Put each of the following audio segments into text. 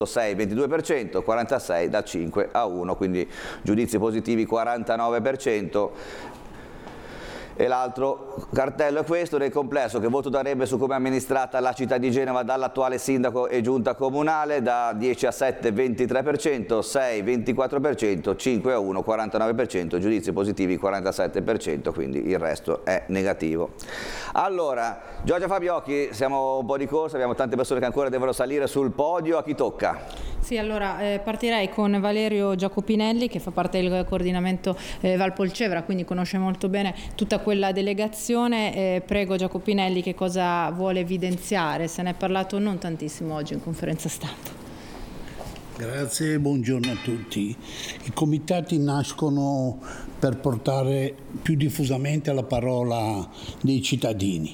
6, 22%, 46 da 5 a 1, quindi giudizi positivi 49%. E l'altro cartello è questo: nel complesso, che voto darebbe su come è amministrata la città di Genova dall'attuale sindaco e giunta comunale? Da 10 a 7 23%, 6 24%, 5 a 1 49%, giudizi positivi 47%, quindi il resto è negativo. Allora, Giorgia Fabiocchi, siamo un po' di corsa, abbiamo tante persone che ancora devono salire sul podio, a chi tocca? Sì, allora partirei con Valerio Giacopinelli, che fa parte del coordinamento Valpolcevera, quindi conosce molto bene tutta quella delegazione. Prego Giacopinelli, che cosa vuole evidenziare? Se ne è parlato non tantissimo oggi in conferenza stampa. Grazie, buongiorno a tutti. I comitati nascono per portare più diffusamente la parola dei cittadini.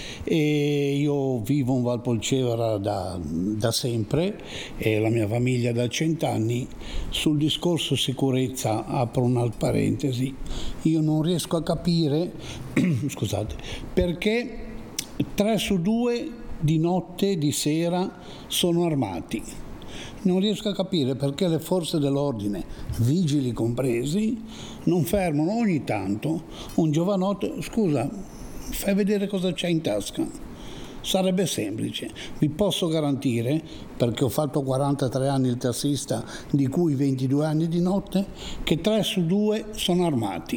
E io vivo in Valpolcevera da sempre, e la mia famiglia da 100 anni. Sul discorso sicurezza apro una parentesi: io non riesco a capire scusate, perché 3 su 2 di notte, di sera, sono armati. Non riesco a capire perché le forze dell'ordine, vigili compresi, non fermano ogni tanto un giovanotto. Scusa, fai vedere cosa c'è in tasca. Sarebbe semplice. Vi posso garantire, perché ho fatto 43 anni il tassista, di cui 22 anni di notte, che 3 su 2 sono armati.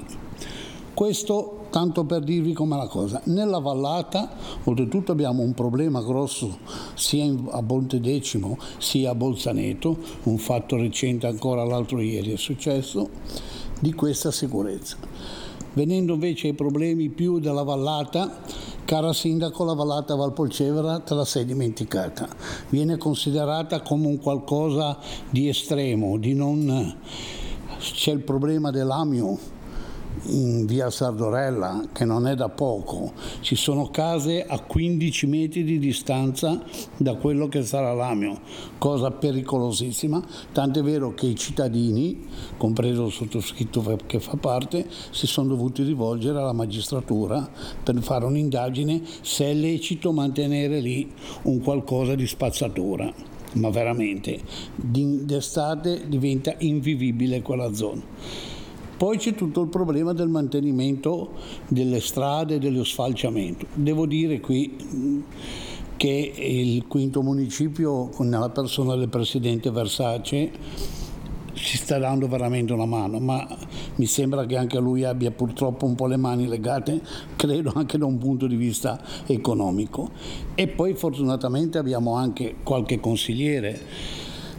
Questo tanto per dirvi com'è la cosa. Nella vallata, oltretutto, abbiamo un problema grosso sia a Montedecimo sia a Bolzaneto, un fatto recente ancora l'altro ieri è successo, di questa sicurezza. Venendo invece ai problemi più della vallata, cara sindaco, la vallata Valpolcevera te la sei dimenticata. Viene considerata come un qualcosa di estremo, di non... C'è il problema dell'Amio in via Sardorella, che non è da poco. Ci sono case a 15 metri di distanza da quello che sarà l'Amio, cosa pericolosissima, tant'è vero che i cittadini, compreso il sottoscritto che fa parte, si sono dovuti rivolgere alla magistratura per fare un'indagine se è lecito mantenere lì un qualcosa di spazzatura. Ma veramente, d'estate diventa invivibile quella zona. Poi c'è tutto il problema del mantenimento delle strade e dello sfalciamento. Devo dire qui che il quinto municipio, nella persona del presidente Versace, ci sta dando veramente una mano, ma mi sembra che anche lui abbia purtroppo un po' le mani legate, credo anche da un punto di vista economico. E poi fortunatamente abbiamo anche qualche consigliere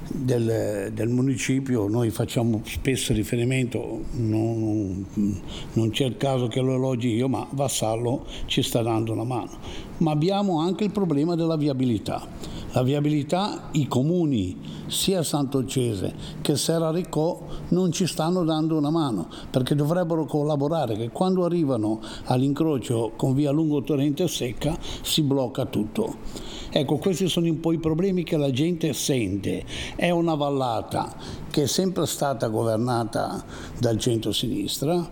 del municipio. Noi facciamo spesso riferimento, non c'è il caso che lo elogi io, ma Vassallo ci sta dando una mano. Ma abbiamo anche il problema della viabilità. La viabilità, i comuni sia Sant'Olcese che Serraricò non ci stanno dando una mano, perché dovrebbero collaborare, che quando arrivano all'incrocio con via Lungo Torrente Secca si blocca tutto. Ecco, questi sono un po' i problemi che la gente sente. È una vallata che è sempre stata governata dal centro-sinistra,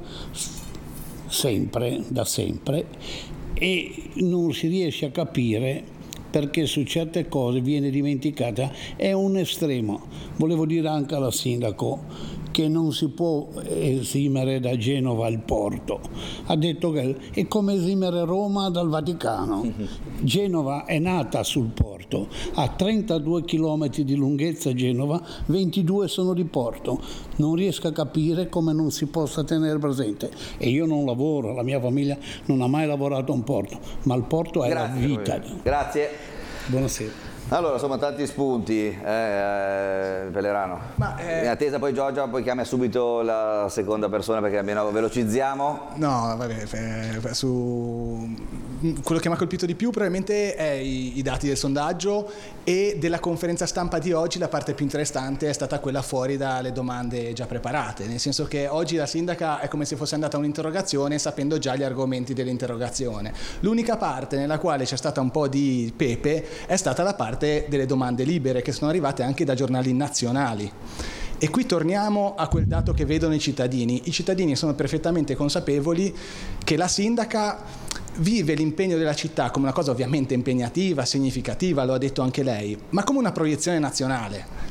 sempre, da sempre, e non si riesce a capire perché su certe cose viene dimenticata. È un estremo. Volevo dire anche alla sindaco che non si può esimere da Genova il porto. Ha detto che è come esimere Roma dal Vaticano. Genova è nata sul porto, ha 32 km di lunghezza Genova, 22 sono di porto. Non riesco a capire come non si possa tenere presente. E io non lavoro, la mia famiglia non ha mai lavorato a un porto, ma il porto è la vita. Grazie. Buonasera. Allora, insomma, tanti spunti, Pelerano. In attesa poi Giorgia, poi chiama subito la seconda persona perché almeno velocizziamo. No, vabbè, su quello che mi ha colpito di più probabilmente è i dati del sondaggio, e della conferenza stampa di oggi la parte più interessante è stata quella fuori dalle domande già preparate, nel senso che oggi la sindaca è come se fosse andata a un'interrogazione sapendo già gli argomenti dell'interrogazione. L'unica parte nella quale c'è stata un po' di pepe è stata la parte delle domande libere, che sono arrivate anche da giornali nazionali. E qui torniamo a quel dato che vedono i cittadini. I cittadini sono perfettamente consapevoli che la sindaca vive l'impegno della città come una cosa ovviamente impegnativa, significativa, lo ha detto anche lei, ma come una proiezione nazionale.